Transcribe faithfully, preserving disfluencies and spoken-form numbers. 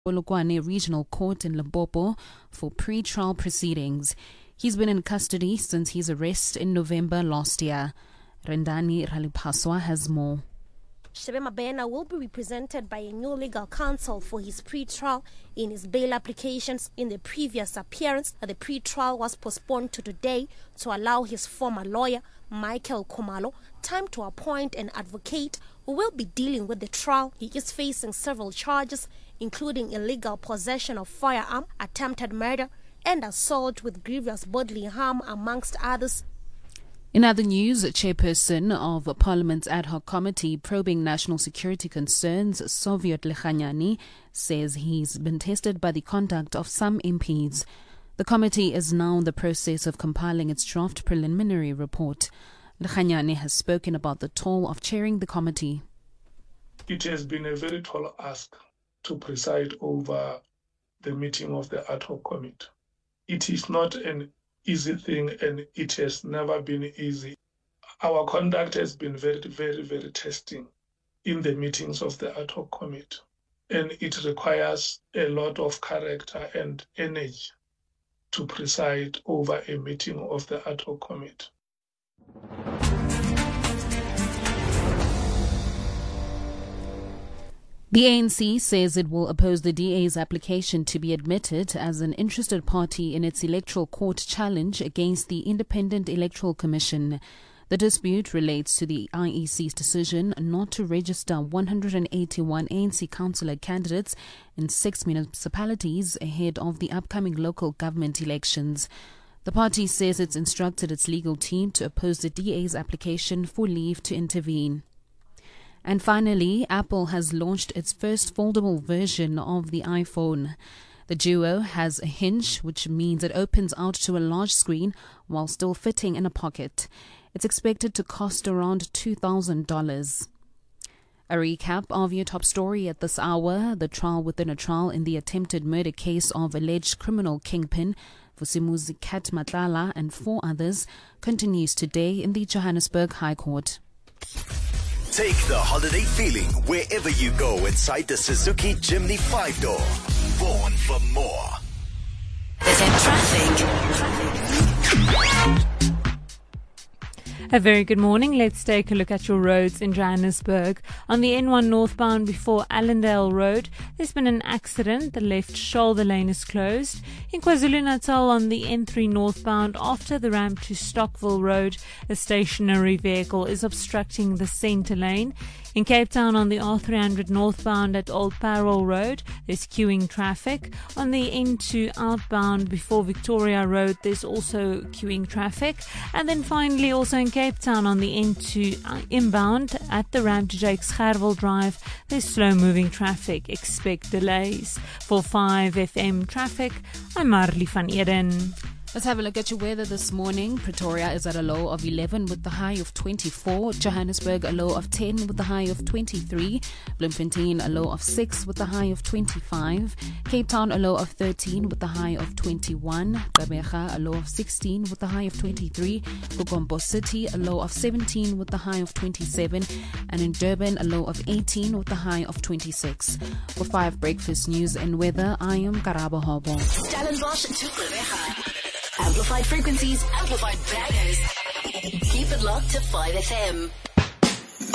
Polokwane Regional Court in Limpopo for pre-trial proceedings. He's been in custody since his arrest in November last year. Rendani Ralipaswa has more. Shebe Mabena will be represented by a new legal counsel for his pre-trial in his bail applications. In the previous appearance, the pre-trial was postponed to today to allow his former lawyer, Michael Khumalo, time to appoint an advocate who will be dealing with the trial. He is facing several charges, including illegal possession of firearm, attempted murder, and assault with grievous bodily harm, amongst others. In other news, Chairperson of Parliament's ad hoc committee probing national security concerns, Soviet Lekhanyani, says he's been tested by the conduct of some M Ps. The committee is now in the process of compiling its draft preliminary report. Lekhanyani has spoken about the toll of chairing the committee. It has been a very tall ask to preside over the meeting of the ad hoc committee. It is not an easy thing, and it has never been easy. Our conduct has been very, very, very testing in the meetings of the ad hoc committee, and it requires a lot of character and energy to preside over a meeting of the ad hoc committee. The A N C says it will oppose the D A's application to be admitted as an interested party in its electoral court challenge against the Independent Electoral Commission. The dispute relates to the I E C's decision not to register one hundred eighty-one A N C councillor candidates in six municipalities ahead of the upcoming local government elections. The party says it's instructed its legal team to oppose the D A's application for leave to intervene. And finally, Apple has launched its first foldable version of the iPhone. The Duo has a hinge, which means it opens out to a large screen while still fitting in a pocket. It's expected to cost around two thousand dollars. A recap of your top story at this hour: the trial within a trial in the attempted murder case of alleged criminal kingpin Vusimuzi Kat Matlala and four others continues today in the Johannesburg High Court. Take the holiday feeling wherever you go inside the Suzuki Jimny five-door. Born for more. Is it traffic? A very good morning. Let's take a look at your roads in Johannesburg. On the N one northbound before Allendale Road, there's been an accident. The left shoulder lane is closed. In KwaZulu-Natal on the N three northbound after the ramp to Stockville Road, a stationary vehicle is obstructing the centre lane. In Cape Town on the R three hundred northbound at Old Parole Road, there's queuing traffic. On the N two outbound before Victoria Road, there's also queuing traffic. And then finally also in Cape Town on the N two inbound at the ramp to Jakes Gerwel Drive, there's slow moving traffic. Expect delays. For five F M traffic, I'm Marley van Eden. Let's have a look at your weather this morning. Pretoria is at a low of eleven with the high of twenty-four. Johannesburg a low of ten with the high of twenty-three. Bloemfontein a low of six with the high of twenty-five. Cape Town a low of thirteen with the high of twenty-one. Gqeberha a low of sixteen with the high of twenty-three. Mpumbo City a low of seventeen with the high of twenty-seven. And in Durban a low of eighteen with the high of twenty-six. For five breakfast news and weather, I am Karabo Hobo. Stellenbosch to Gqeberha. Amplified frequencies, amplified bangers. Keep it locked to five F M.